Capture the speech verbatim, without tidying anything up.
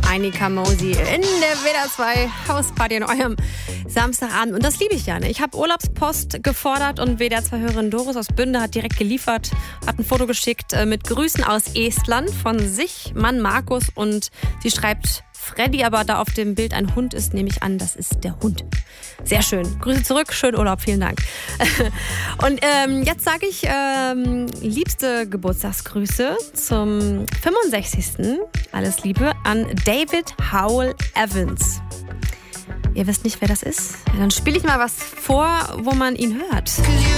Heini Kamosi in der W D R zwei Hausparty in eurem Samstagabend. Und das liebe ich ja. Ne? Ich habe Urlaubspost gefordert und W D R zwei-Hörerin Doris aus Bünde hat direkt geliefert, hat ein Foto geschickt äh, mit Grüßen aus Estland von sich, Mann Markus. Und sie schreibt Freddy, aber da auf dem Bild ein Hund ist, nehme ich an, das ist der Hund. Sehr schön. Grüße zurück, schönen Urlaub, vielen Dank. Und ähm, jetzt sage ich ähm, liebste Geburtstagsgrüße zum fünfundsechzigsten Alles Liebe an David Howell Evans. Ihr wisst nicht, wer das ist? Ja, dann spiele ich mal was vor, wo man ihn hört.